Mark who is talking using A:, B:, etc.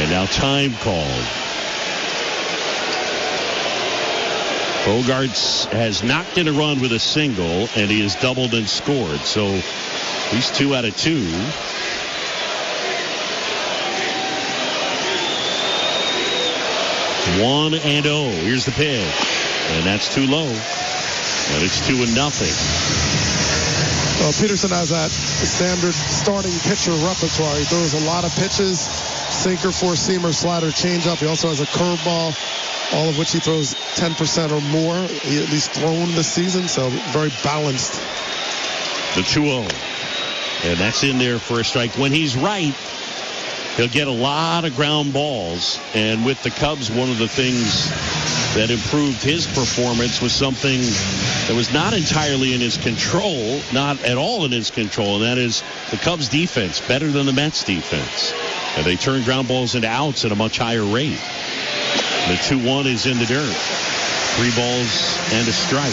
A: And now time called. Bogaerts has knocked in a run with a single, and he has doubled and scored. So he's 2 out of 2. 1-0. Here's the pitch. And that's too low. And it's 2-0.
B: Well, Peterson has that standard starting pitcher repertoire. He throws a lot of pitches, sinker, four-seamer, slider, changeup. He also has a curveball, all of which he throws 10% or more. He at least thrown this season, so very balanced.
A: The 2-0. And that's in there for a strike. When he's right, he'll get a lot of ground balls. And with the Cubs, one of the things that improved his performance was something that was not entirely in his control, not at all in his control, and that is the Cubs defense, better than the Mets defense. And they turn ground balls into outs at a much higher rate. The 2-1 is in the dirt. 3 balls and a strike.